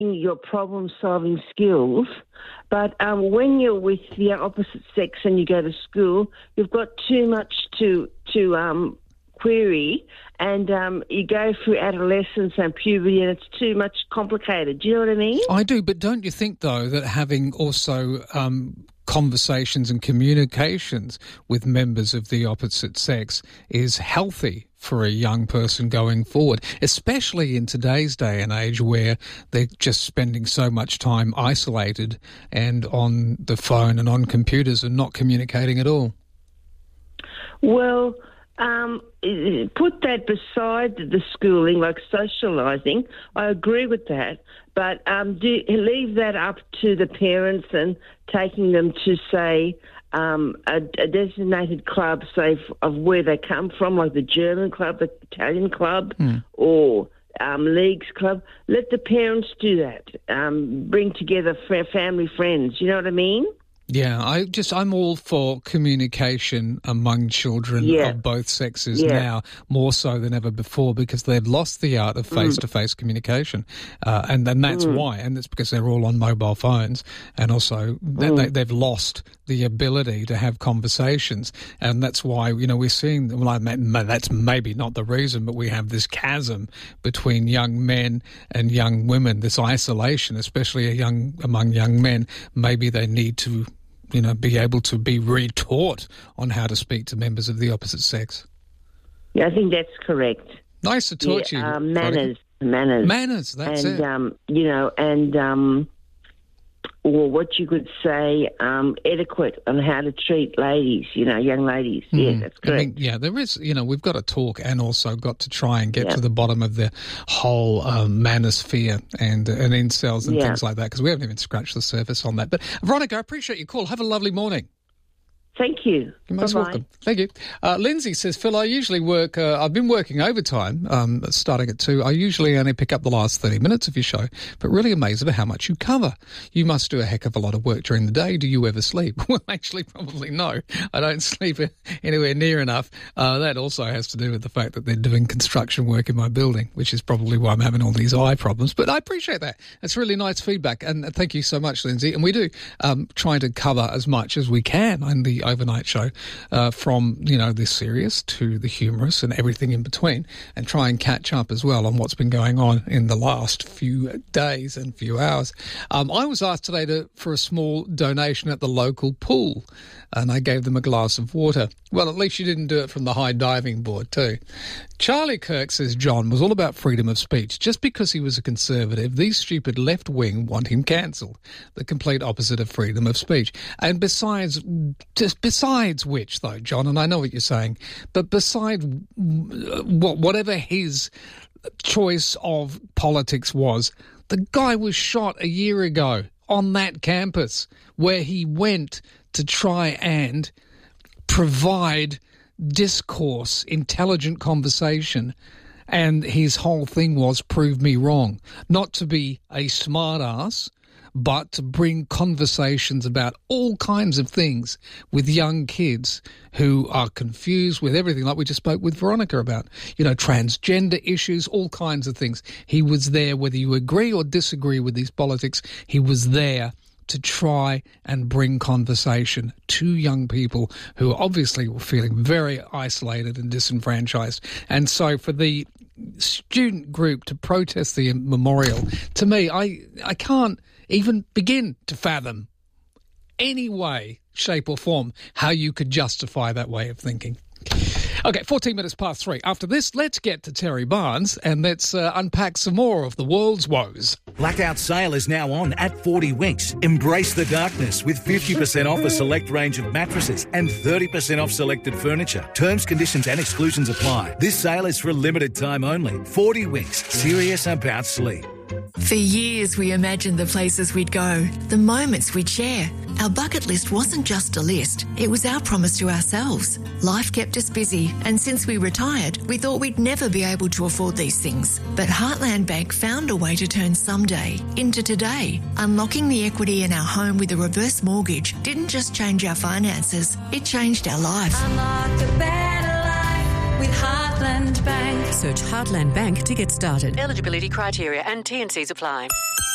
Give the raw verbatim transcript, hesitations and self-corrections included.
your problem-solving skills. But um, when you're with the opposite sex and you go to school, you've got too much to to um, query, and um, you go through adolescence and puberty, and it's too much complicated. Do you know what I mean? I do, but don't you think, though, that having also um, conversations and communications with members of the opposite sex is healthy for a young person going forward, especially in today's day and age where they're just spending so much time isolated and on the phone and on computers and not communicating at all? Well, um, put that beside the schooling, like socialising. I agree with that, but um, do, leave that up to the parents and taking them to, say, Um, a, a designated club, say, f- of where they come from, like the German club, the Italian club, mm. or um, leagues club. Let the parents do that. Um, bring together f- family friends. You know what I mean? Yeah, I just I'm all for communication among children yeah. of both sexes yeah. now, more so than ever before, because they've lost the art of face-to-face mm. communication, uh, and and that's mm. why, and it's because they're all on mobile phones, and also mm. they, they've lost the ability to have conversations, and that's why you know we're seeing. Well, I mean, that's maybe not the reason, but we have this chasm between young men and young women, this isolation, especially a young among young men. Maybe they need to. You know, be able to be retaught on how to speak to members of the opposite sex. Yeah, I think that's correct. Nice to talk yeah, to you. Uh, manners, manners, manners. That's and, it. Um, you know, and um, or what you could say, um, etiquette on how to treat ladies. You know, young ladies. Mm. Yeah, that's correct. I mean, yeah, there is. You know, we've got to talk, and also got to try and get yeah. to the bottom of the whole um, manosphere and and incels and yeah. things like that, because we haven't even scratched the surface on that. But Veronica, I appreciate your call. Have a lovely morning. Thank you. You're most Bye-bye. welcome. Thank you. Uh, Lindsay says, Phil, I usually work, uh, I've been working overtime, um, starting at two. I usually only pick up the last thirty minutes of your show, but really amazed at how much you cover. You must do a heck of a lot of work during the day. Do you ever sleep? Well, actually, probably no. I don't sleep anywhere near enough. Uh, that also has to do with the fact that they're doing construction work in my building, which is probably why I'm having all these eye problems. But I appreciate that. It's really nice feedback. And thank you so much, Lindsay. And we do um, try to cover as much as we can on the overnight show. Uh, from, you know, the serious to the humorous and everything in between, and try and catch up as well on what's been going on in the last few days and few hours. Um, I was asked today to, for a small donation at the local pool, and I gave them a glass of water. Well, at least you didn't do it from the high diving board too. Charlie Kirk says John was all about freedom of speech. Just because he was a conservative, these stupid left wing want him cancelled. The complete opposite of freedom of speech. And besides, just besides which, though, John, and I know what you're saying, but besides whatever his choice of politics was, the guy was shot a year ago on that campus where he went to try and provide discourse, intelligent conversation, and his whole thing was prove me wrong. Not to be a smart ass, but to bring conversations about all kinds of things with young kids who are confused with everything, like we just spoke with Veronica about, you know, transgender issues, all kinds of things. He was there, whether you agree or disagree with these politics, he was there to try and bring conversation to young people who obviously were feeling very isolated and disenfranchised. And so for the student group to protest the memorial, to me, I, I can't even begin to fathom any way, shape or form how you could justify that way of thinking. Okay, fourteen minutes past three. After this, let's get to Terry Barnes and let's uh, unpack some more of the world's woes. Blackout sale is now on at forty Winks. Embrace the darkness with fifty percent off a select range of mattresses and thirty percent off selected furniture. Terms, conditions and exclusions apply. This sale is for a limited time only. forty Winks. Serious about sleep. For years, we imagined the places we'd go, the moments we'd share. Our bucket list wasn't just a list, it was our promise to ourselves. Life kept us busy, and since we retired, we thought we'd never be able to afford these things. But Heartland Bank found a way to turn someday into today. Unlocking the equity in our home with a reverse mortgage didn't just change our finances, it changed our life. Unlock a better life with Heartland Bank. Search Heartland Bank to get started. Eligibility criteria and T and Cs apply.